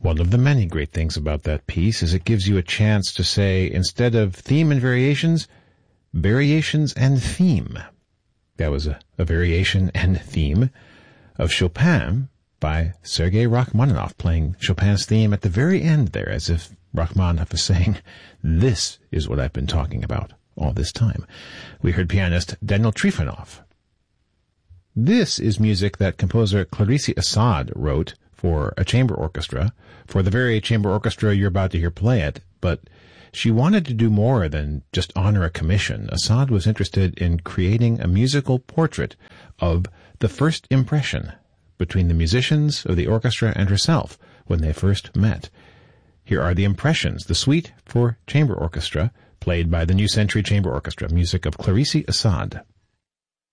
One of the many great things about that piece is it gives you a chance to say, instead of theme and variations, variations and theme. That was a variation and theme of Chopin by Sergei Rachmaninoff, playing Chopin's theme at the very end there, as if Rachmaninoff is saying, this is what I've been talking about all this time. We heard pianist Daniel Trifonov. This is music that composer Clarice Assad wrote for a chamber orchestra, for the very chamber orchestra you're about to hear play it, but she wanted to do more than just honor a commission. Assad was interested in creating a musical portrait of the first impression between the musicians of the orchestra and herself when they first met. Here are the impressions, the suite for chamber orchestra, played by the New Century Chamber Orchestra, music of Clarice Assad.